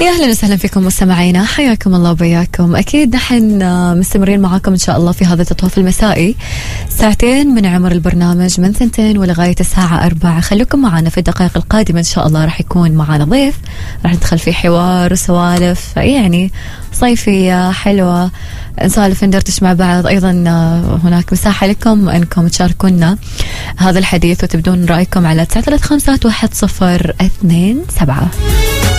يا أهلا وسهلا فيكم مستمعينا، حياكم الله وبياكم. أكيد نحن مستمرين معاكم إن شاء الله في هذا التطوف المسائي، ساعتين من عمر البرنامج من 2 ولغاية الساعة 4. خلوكم معنا في الدقائق القادمة إن شاء الله. راح يكون معنا ضيف، راح ندخل في حوار وسوالف يعني صيفية حلوة، نسالف ندردش مع بعض. أيضا هناك مساحة لكم أنكم تشاركونا هذا الحديث وتبدون رأيكم على 93510227.